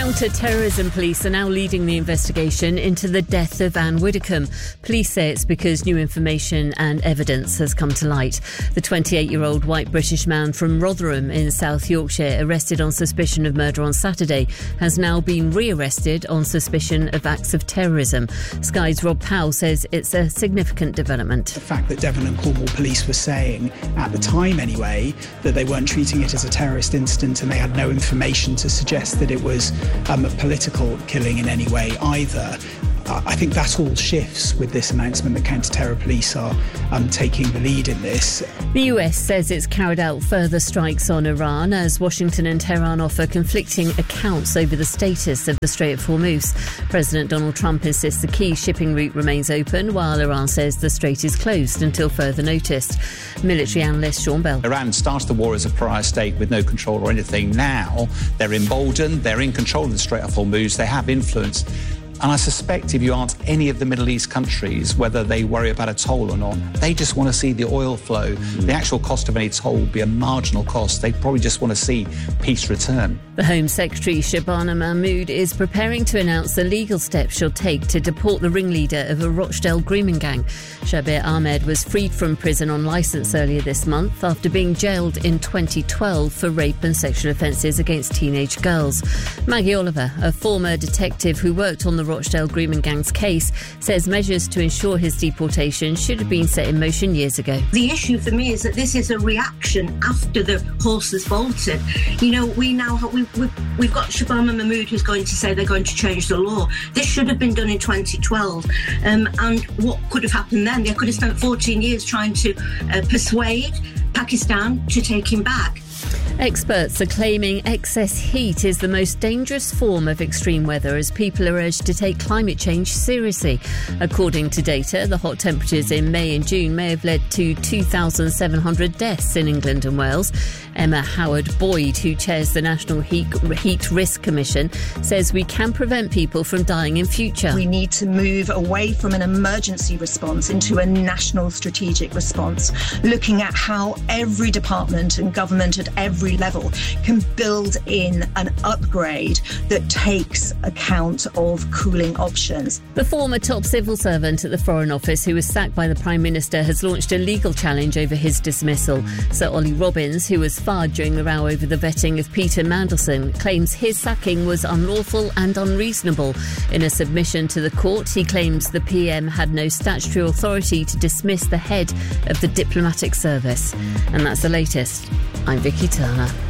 Counter-terrorism police are now leading the investigation into the death of Anne Widdecombe. Police say it's because new information and evidence has come to light. The 28-year-old white British man from Rotherham in South Yorkshire, arrested on suspicion of murder on Saturday, has now been re-arrested on suspicion of acts of terrorism. Sky's Rob Powell says it's a significant development. The fact that Devon and Cornwall police were saying, at the time anyway, that they weren't treating it as a terrorist incident and they had no information to suggest that it was a political killing in any way either. I think that all shifts with this announcement that counter-terror police are taking the lead in this. The US says it's carried out further strikes on Iran as Washington and Tehran offer conflicting accounts over the status of the Strait of Hormuz. President Donald Trump insists the key shipping route remains open, while Iran says the strait is closed until further notice. Military analyst Sean Bell. Iran started the war as a pariah state with no control or anything. Now they're emboldened, they're in control of the Strait of Hormuz, they have influence. And I suspect if you ask any of the Middle East countries whether they worry about a toll or not, they just want to see the oil flow. The actual cost of any toll will be a marginal cost. They probably just want to see peace return. The Home Secretary Shabana Mahmood is preparing to announce the legal steps she'll take to deport the ringleader of a Rochdale grooming gang. Shabir Ahmed was freed from prison on licence earlier this month after being jailed in 2012 for rape and sexual offences against teenage girls. Maggie Oliver, a former detective who worked on the Rochdale grooming gang's case, says measures to ensure his deportation should have been set in motion years ago. The issue for me is that this is a reaction after the horse has bolted. You know, we've got Shabana Mahmood who's going to say they're going to change the law. This should have been done in 2012. And what could have happened then? They could have spent 14 years trying to persuade Pakistan to take him back. Experts are claiming excess heat is the most dangerous form of extreme weather as people are urged to take climate change seriously. According to data, the hot temperatures in May and June may have led to 2,700 deaths in England and Wales. Emma Howard-Boyd, who chairs the National Heat Risk Commission, says we can prevent people from dying in future. We need to move away from an emergency response into a national strategic response, looking at how every department and government at every level can build in an upgrade that takes account of cooling options. The former top civil servant at the Foreign Office, who was sacked by the Prime Minister, has launched a legal challenge over his dismissal. Sir Ollie Robbins, who was fired during the row over the vetting of Peter Mandelson, claims his sacking was unlawful and unreasonable. In a submission to the court, he claims the PM had no statutory authority to dismiss the head of the diplomatic service. And that's the latest. I'm Vicky Turner.